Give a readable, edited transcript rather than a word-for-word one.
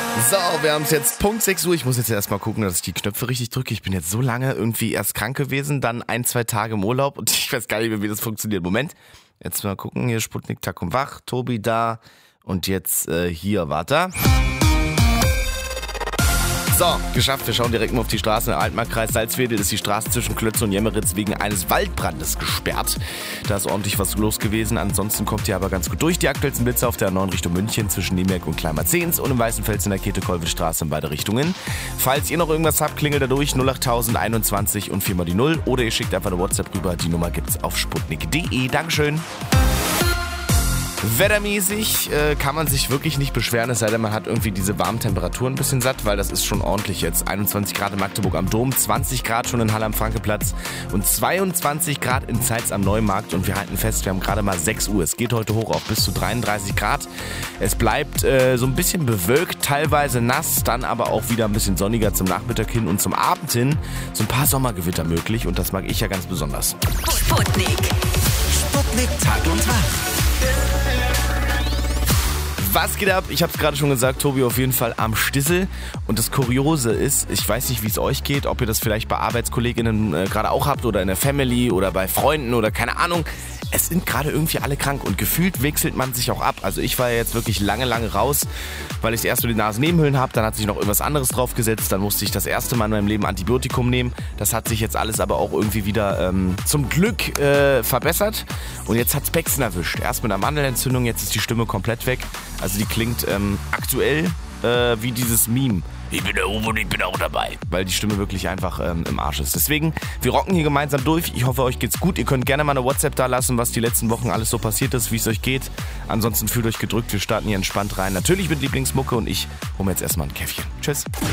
So, wir haben es jetzt Punkt 6 Uhr. Ich muss jetzt erstmal gucken, dass ich die Knöpfe richtig drücke. Ich bin jetzt so lange irgendwie erst krank gewesen, dann 1-2 Tage im Urlaub und ich weiß gar nicht mehr, wie das funktioniert. Moment, jetzt mal gucken. Hier Sputnik, Tack und Wach, Tobi da und jetzt hier, warte. So, geschafft. Wir schauen direkt mal auf die Straße. Im Altmarkkreis Salzwedel ist die Straße zwischen Klötze und Jemmeritz wegen eines Waldbrandes gesperrt. Da ist ordentlich was los gewesen. Ansonsten kommt ihr aber ganz gut durch. Die aktuellsten Blitze auf der 9 Richtung München zwischen Niemerk und Kleinmarzens und im Weißenfels in der Käthe-Kollwitz-Straße in beide Richtungen. Falls ihr noch irgendwas habt, klingelt da durch 08021 und 4 mal die 0 oder ihr schickt einfach eine WhatsApp rüber. Die Nummer gibt's auf sputnik.de. Dankeschön. Wettermäßig kann man sich wirklich nicht beschweren, es sei denn, man hat irgendwie diese warmen Temperaturen ein bisschen satt, weil das ist schon ordentlich jetzt. 21 Grad in Magdeburg am Dom, 20 Grad schon in Halle am Frankeplatz und 22 Grad in Zeitz am Neumarkt und wir halten fest, wir haben gerade mal 6 Uhr. Es geht heute hoch auf bis zu 33 Grad. Es bleibt so ein bisschen bewölkt, teilweise nass, dann aber auch wieder ein bisschen sonniger zum Nachmittag hin und zum Abend hin. So ein paar Sommergewitter möglich und das mag ich ja ganz besonders. Sputnik. Sputnik Tag und Wach. Was geht ab? Ich habe es gerade schon gesagt, Tobi auf jeden Fall am Stissel. Und das Kuriose ist, ich weiß nicht, wie es euch geht, ob ihr das vielleicht bei Arbeitskolleginnen gerade auch habt oder in der Family oder bei Freunden oder keine Ahnung. Es sind gerade irgendwie alle krank und gefühlt wechselt man sich auch ab. Also ich war ja jetzt wirklich lange raus, weil ich erst so die Nasennebenhöhlen habe, dann hat sich noch irgendwas anderes draufgesetzt, dann musste ich das erste Mal in meinem Leben Antibiotikum nehmen. Das hat sich jetzt alles aber auch irgendwie wieder zum Glück verbessert und jetzt hat's Pexen erwischt. Erst mit einer Mandelentzündung, jetzt ist die Stimme komplett weg. Also die klingt aktuell wie dieses Meme. Ich bin der Uwe und ich bin auch dabei. Weil die Stimme wirklich einfach im Arsch ist. Deswegen, wir rocken hier gemeinsam durch. Ich hoffe, euch geht's gut. Ihr könnt gerne mal eine WhatsApp da lassen, was die letzten Wochen alles so passiert ist, wie es euch geht. Ansonsten fühlt euch gedrückt. Wir starten hier entspannt rein. Natürlich mit Lieblingsmucke und ich hole mir jetzt erstmal ein Käffchen. Tschüss.